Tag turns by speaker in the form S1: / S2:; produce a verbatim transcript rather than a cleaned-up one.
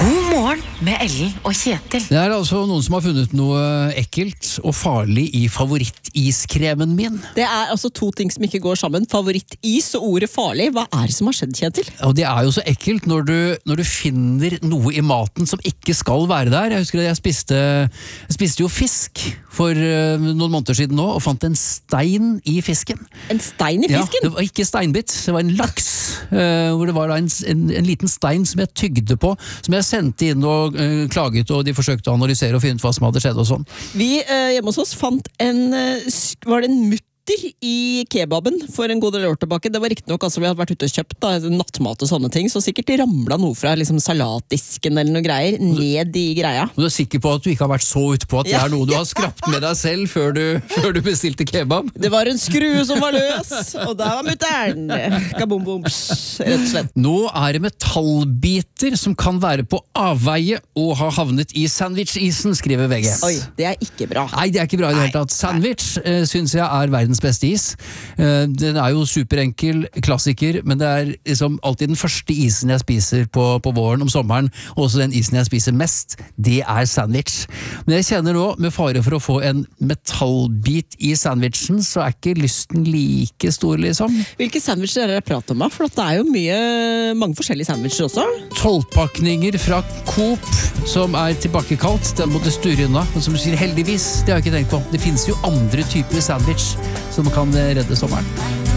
S1: God morgen med Ellen og Kjetil.
S2: Det er altså noen som har funnet noe ekkelt og farlig i favorittiskremen min.
S3: Det er altså to ting som ikke går sammen. Favorittis og ordet farlig. Hva er det som har skjedd, Kjetil?
S2: Og det er jo så ekkelt når du, når du finner noe i maten som ikke skal være der. Jeg husker at jeg spiste, jeg spiste jo fisk for uh, noen måneder siden nå, og fant en stein i fisken.
S3: En stein i fisken?
S2: Ja, det var ikke steinbit, det var en laks, uh, hvor det var da en, en, en liten stein som jeg tygde på, som jeg sendte inn og uh, klaget, og de forsøkte å analysere og finne ut hva som hadde skjedd og sånn.
S3: Vi uh, hjemme hos oss fant en, uh, var det en mutter i kebaben for en god del år tilbake. Det var riktig nok, altså vi hadde vært ute og kjøpt da, nattmat og sånne ting, så sikkert det ramlet noe fra liksom, salatdisken eller noe greier, ned i greia.
S2: Men du er sikker på at du ikke har vært så ute på at det er noe du har skrapt med deg selv før du, før du bestilte kebab?
S3: Det var en skrue som var løs, og der var mutteren. Kabom, bom, rett og slett.
S2: Nå er det metallbiter som kan være på avveie og ha havnet i sandwichisen, skriver V G.
S3: Oi, det er ikke bra.
S2: Nei, det er ikke bra i det hele tatt. Sandwich eh, synes jeg er verdens beste is. Eh, den er jo superenkel, klassiker, men det er liksom alltid den første isen jeg spiser på, på våren om sommeren, og også den isen jeg spiser mest, det er sandwich. Men jeg kjenner nå, med fare for å få en metallbit i sandwichen, så er ikke lysten like stor, liksom.
S3: Hvilke sandwicher er det jeg prater om, da? For det er jo mye, mange forskjellige sandwicher også.
S2: Tolvpakninger fra Coop, som er tilbakekalt, den må du sture unna, men som du sier heldigvis, det har jeg ikke tenkt på. Det finnes jo andre typer sandwich som kan redde sommeren.